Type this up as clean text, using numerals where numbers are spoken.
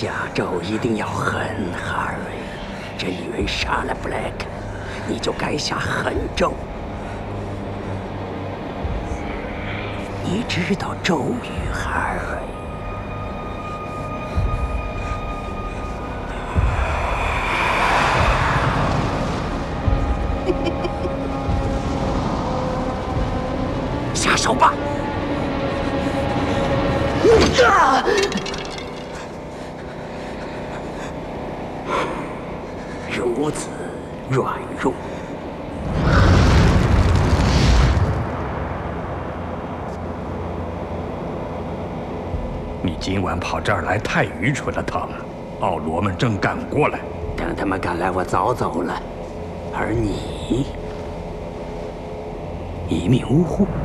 下咒一定要狠，哈瑞。这女人杀了 Black， 你就该下狠咒。你知道咒语，哈瑞？下手吧！如此软弱。 你今晚跑这儿来太愚蠢了，汤。奥罗们正赶过来。 等他们赶来，我早走了。而你一命呜呼。